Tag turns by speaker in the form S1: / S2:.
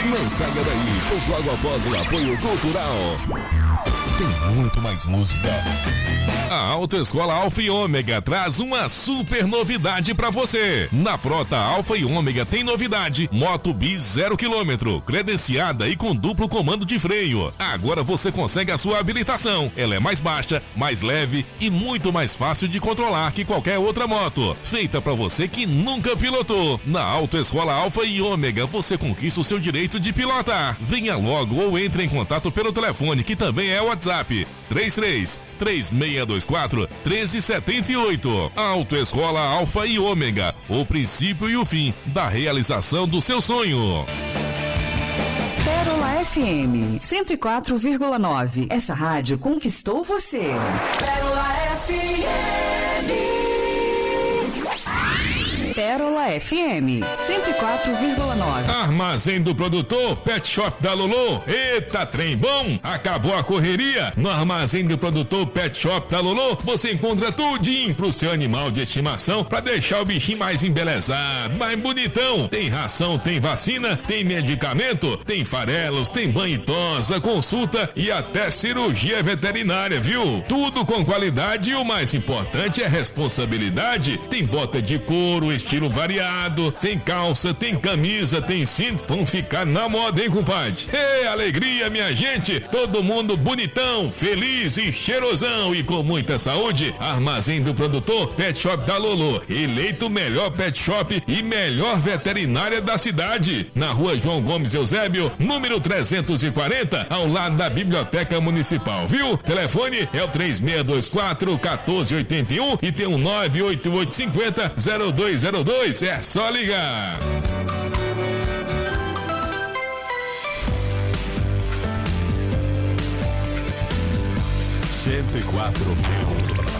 S1: Não saia daí, pois logo após o apoio cultural tem muito mais música. A Autoescola Alfa e Ômega traz uma super novidade pra você. Na frota Alfa e Ômega tem novidade: Moto Bis 0 km, credenciada e com duplo comando de freio. Agora você consegue a sua habilitação. Ela é mais baixa, mais leve e muito mais fácil de controlar que qualquer outra moto. Feita pra você que nunca pilotou. Na Autoescola Alfa e Ômega você conquista o seu direito de pilotar. Venha logo ou entre em contato pelo telefone, que também é o WhatsApp 33-3624-1378. Autoescola Alfa e Ômega, o princípio e o fim da realização do seu sonho.
S2: Pérola FM 104,9. Essa rádio conquistou você. Pérola FM. Pérola FM 104,9.
S3: Armazém do Produtor, Pet Shop da Lolô. Eita, trem bom! Acabou a correria? No Armazém do Produtor, Pet Shop da Lolô, você encontra tudinho pro seu animal de estimação, pra deixar o bichinho mais embelezado, mais bonitão. Tem ração, tem vacina, tem medicamento, tem farelos, tem banho e tosa, consulta e até cirurgia veterinária, viu? Tudo com qualidade e o mais importante é responsabilidade. Tem bota de couro, estilo variado, tem calça, tem camisa, tem cinto, vão ficar na moda, hein, compadre? Ei, alegria, minha gente! Todo mundo bonitão, feliz e cheirosão e com muita saúde. Armazém do Produtor, Pet Shop da Lolô, eleito o melhor pet shop e melhor veterinária da cidade. Na rua João Gomes Eusébio, número 340, ao lado da Biblioteca Municipal, viu? Telefone é o 3624-1481 e tem um 98850-0202. É só ligar.
S1: 104,9.